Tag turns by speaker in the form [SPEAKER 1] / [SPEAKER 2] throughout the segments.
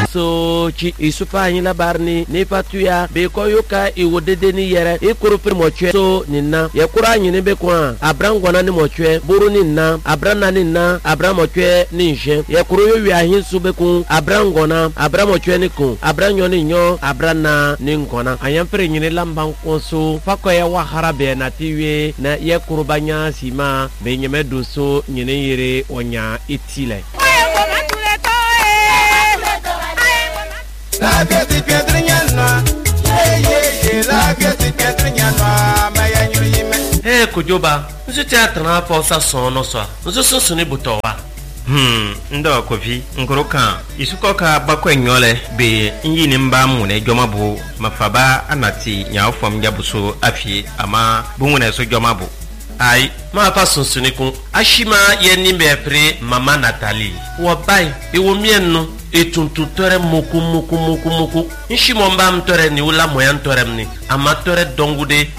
[SPEAKER 1] so chi isufa yin labarni ni fatuya be ko yoka iwodede ni yere ikuru pri mochwe so ninna yakura yin be kwa abrangona ni mochwe buru ninna abrana ninna abramochwe ni nje yakuru yo wi ahin su be kun abrangona abramochwe ni kun abranyo ni nyo abrana ni ngona ayamfre yin lamban ko so fakoya wa harabe na tiwe na yakuru banya sima be nyeme duso yin yere onya itile.
[SPEAKER 2] La gati Pedrignana, la gati Pedrignana, Maya Yime.
[SPEAKER 1] Kujoba, nso teatro na posa sono so. Nso so ni butowa.
[SPEAKER 3] Ndo kofi nkoroka isukoka bakwa nyole be nyini mbamu ne jomabu mafaba anati nyaofom jabuso afi ama bunwune so jomabu.
[SPEAKER 1] Ai, ma pa sonsonikun. Ashima ye ni mbefre mama Nathalie. Wo bai, iwo mienno etuntu tore muku. Nshimo mba mtore ni ula moya ntore mni. Ama tore dongude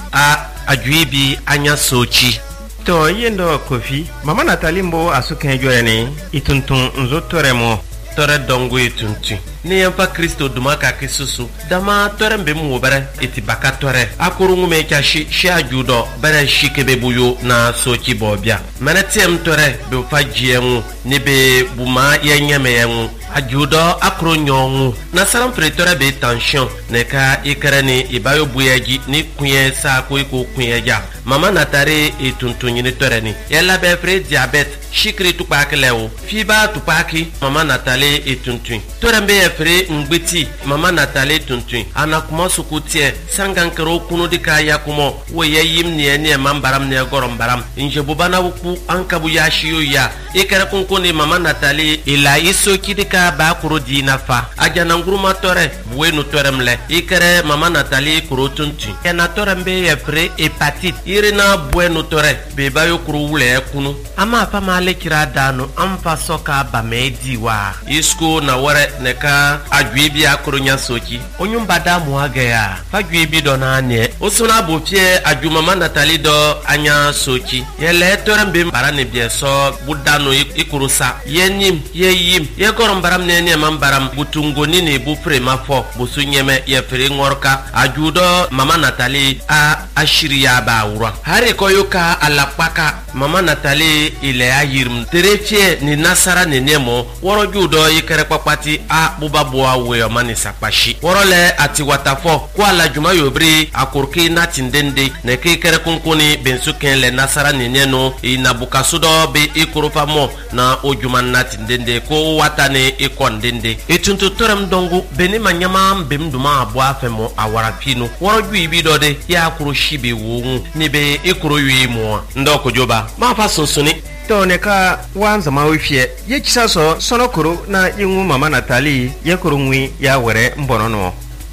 [SPEAKER 1] ajuibi anya sochi.
[SPEAKER 3] To yendo kofi, mama Nathalie mbo asuken jore ituntu nzo tore mo.
[SPEAKER 1] Tore dongu etuntu. Ni yampa Kristo dumaka kisusu dama tore mbe mwobere eti baka tore akurungu mecha shi ajudo bere shikebe buyo na sochi bobia manetiem tore be fajienwu ni be buma yenyeme yenwu ajudo akuru nyonwu na salam tore be tension ne ka ikere ni ibayo buyeji ni kunye sa ko iko kunyeja mama Nathalie etuntun ni tore ni yella be fre diabete shikri tupakelewo fiba tupaki mama Nathalie etuntun tore mbe fere ngbeti mama Nathalie tuntun anakuma sukutie sangankero kunu dika yakumo wo yeyim ne mambaram ne gorom baram inje bubana wuku ankabu yashiyo ya ikere kunkuni mama Nathalie ila iso kidika ba kuro dinafa ajana nguruma tore buenu toremle ikere mama Nathalie kuro tuntun ena torembe ye fere hepatite irina buenu tore be bayo kuro wule kunu ama fa male kira dano amfa soka ba medi wa isko na wore neka ajuibi akurunya sochi onyumba damu agaya fajuibi donane osuna bofie ajumama Nathalie do anya sochi yele torembe barane bieso budano ikurusa yenim yeyim yegorom baram nene mambaram butungoni ne bufre mafo busunyeme yefre ngorka ajudo mama Nathalie ashiriya bawura hare koyoka alapaka mama Nathalie ile ayirm terefie ni nasara nenemo woro judo yikere papati bubabwa we mani sakpashi worole ati watafo kwa la juma yobri akurki natindende ne kekere kunkuni bensuken le nasara neneno inabukasudo be ikurufamo na ojuma natindende ko watane ikondende etuntu torem dongu beni manyama mbemduma abwa femo awarapino woro juibi dode ya kurushibe wongu ni be ikuruyimu ndoko joba ma fa sonsoni
[SPEAKER 3] to ne ka wanza mawifie ye kisaso sonokuru na yingu mama Nathalie ye kurungwi ya were mbonono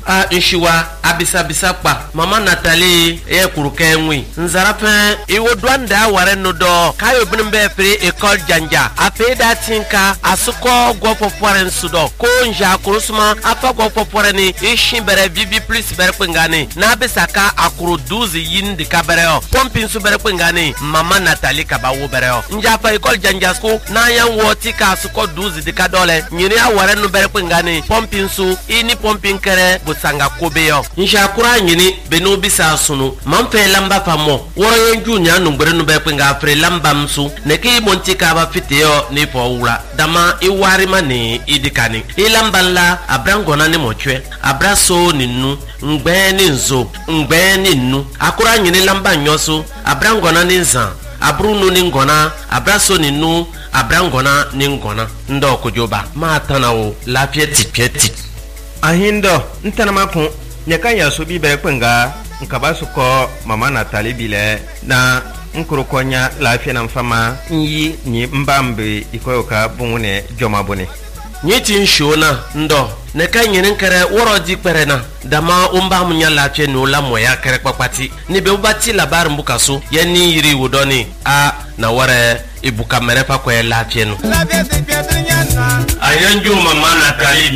[SPEAKER 1] nshiwa abisa pa mama Nathalie ye kurukenwi nzarafe iwodwanda ware nodo kayo binmbe pre école janja afeda tinka asuko gofofore nsudo ko nja kurusuma afa gofofore ni ishimbere vivi plus bere pengane na besaka akuru 12 yin de kabereo pompin su bere pengane mama Nathalie kabawo bereo nja fa école janja sko na yan woti ka asuko 12 de kadole nyini aware no bere pengane pompin su ini pompin kere sanga kobeyo nshakura nyini beno bisa sunu mamfe lamba famo woro yenju nya numbre no be pinga fre lamba msu neki montika ba fiteo ni fowura dama iwari mani idikani ilamballa abrangona ni mochwe abraso ninu ngbe ni nzo ngbe ni nu akura nyini lamba nyoso abrangona ni nza abruno ni ngona abraso ninu abrangona ni ngona ndo kujoba matanawo lafie tipeti
[SPEAKER 3] ahindo ntanamakun nyakanya so bi bere kwenga nkabasuko mama Nathalie bile na nkurukonya lafia na mfama nyi ni mbambe ikoyoka bungune jomabone
[SPEAKER 1] nyeti nshona ndo neka nyene nkere woro dikpere na dama umba munya lafia no la moya kere kpakpati ni be ubati labar mbukaso yeni yiri wudoni na wore ibuka merepa kwa lafia no ayanju mama Nathalie